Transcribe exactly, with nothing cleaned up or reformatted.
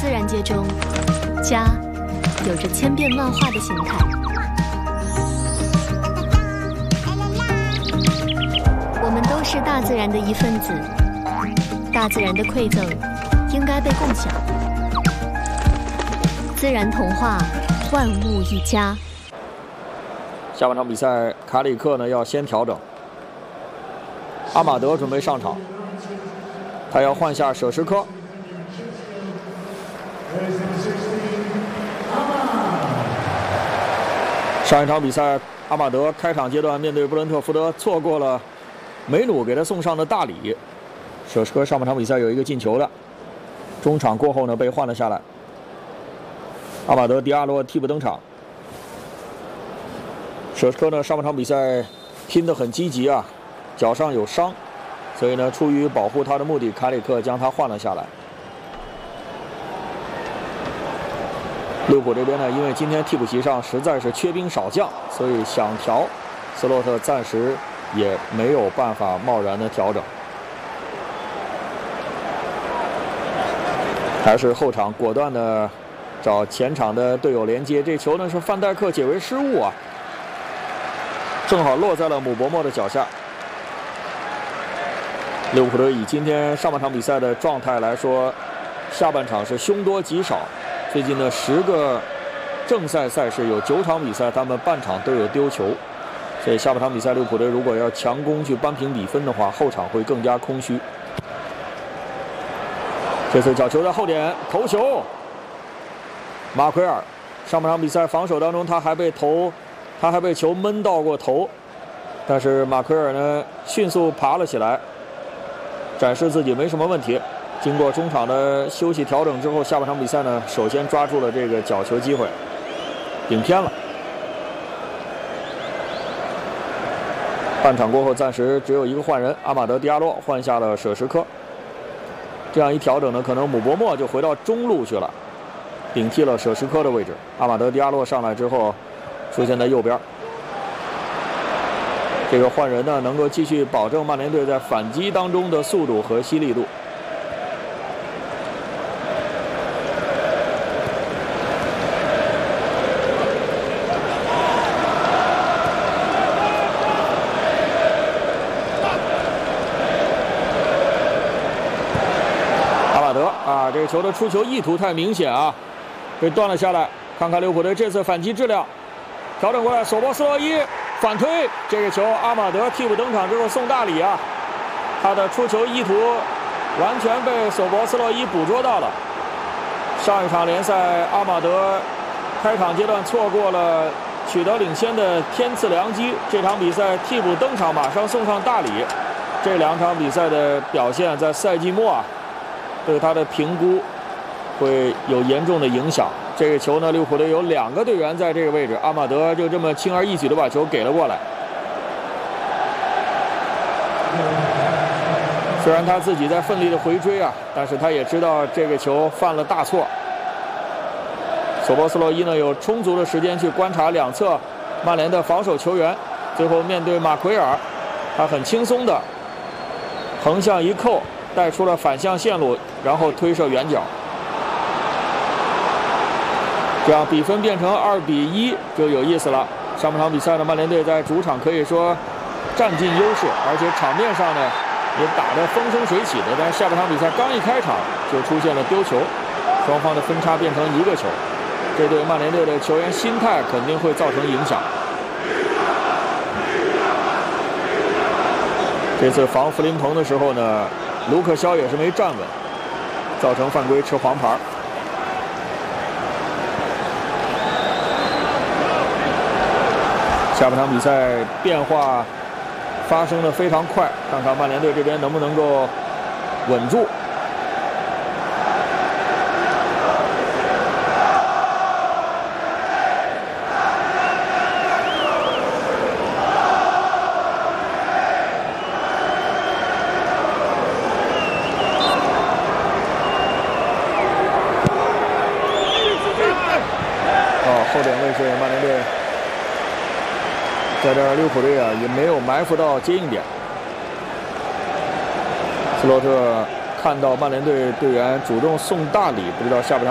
自然界中，家有着千变万化的形态。我们都是大自然的一份子，大自然的馈赠应该被共享。自然童话，万物一家。 下半场比赛，卡里克呢要先调整，阿马德准备上场，他要换下舍什科。 上一场比赛，阿马德开场阶段面对布伦特福德，错过了梅努给他送上的大礼。舍什科上半场比赛有一个进球的，中场过后呢被换了下来。阿马德迪亚洛替补登场。舍什科呢上半场比赛拼得很积极啊，脚上有伤，所以呢出于保护他的目的，卡里克将他换了下来。 利物浦这边呢，因为今天替补席上实在是缺兵少将，所以想调，斯洛特暂时也没有办法贸然的调整。还是后场果断的找前场的队友连接，这球呢是范戴克解围失误啊，正好落在了姆伯莫的脚下。利物浦队以今天上半场比赛的状态来说，下半场是凶多吉少。 最近的十个正赛赛事有九场比赛，他们半场都有丢球，所以下半场比赛利物浦队如果要强攻去扳平比分的话，后场会更加空虚。这次角球在后点头球，马奎尔上半场比赛防守当中他还被头，他还被球闷到过头，但是马奎尔呢迅速爬了起来，展示自己没什么问题。 经过中场的休息调整之后，下半场比赛呢，首先抓住了这个角球机会，顶偏了。半场过后，暂时只有一个换人，阿马德迪亚洛换下了舍什科。这样一调整呢，可能姆伯莫就回到中路去了，顶替了舍什科的位置。阿马德迪亚洛上来之后，出现在右边。这个换人呢，能够继续保证曼联队在反击当中的速度和犀利度。 啊，这个球的出球意图太明显啊，被断了下来。看看利物浦队这次反击质量，调整过来，索博斯洛伊反推这个球，阿马德替补登场之后送大礼啊，他的出球意图完全被索博斯洛伊捕捉到了。上一场联赛，阿马德开场阶段错过了取得领先的天赐良机，这场比赛替补登场，马上送上大礼。这两场比赛的表现在赛季末啊。 对他的评估会有严重的影响。这个球呢，利物浦队有两个队员在这个位置，阿马德就这么轻而易举的把球给了过来。虽然他自己在奋力的回追啊，但是他也知道这个球犯了大错。索博斯洛伊呢有充足的时间去观察两侧曼联的防守球员，最后面对马奎尔，他很轻松的横向一扣。 带出了反向线路，然后推射远角，这样比分变成二比一就有意思了。上半场比赛呢，曼联队在主场可以说占尽优势，而且场面上呢也打得风生水起的。但是下半场比赛刚一开场就出现了丢球，双方的分差变成一个球，这对曼联队的球员心态肯定会造成影响。这次防弗林彭的时候呢。 卢克肖也是没站稳，造成犯规吃黄牌。下半场比赛变化发生的非常快，看看曼联队这边能不能够稳住。后点位置，曼联队在这儿，利物浦队啊也没有埋伏到接应点。斯洛特看到曼联队队员主动送大礼，不知道下半场。